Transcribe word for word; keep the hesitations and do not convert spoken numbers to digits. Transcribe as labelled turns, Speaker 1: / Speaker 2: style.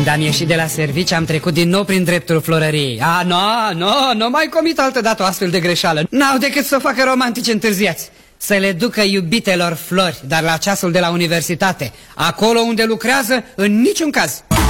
Speaker 1: Când am ieșit de la servici, am trecut din nou prin dreptul florăriei. A, nu, nu, nu mai comit altă dată o astfel de greșeală. N-au decât să o facă romantici întârziați. Să le ducă iubitelor flori, dar la ceasul de la universitate. Acolo unde lucrează, în niciun caz.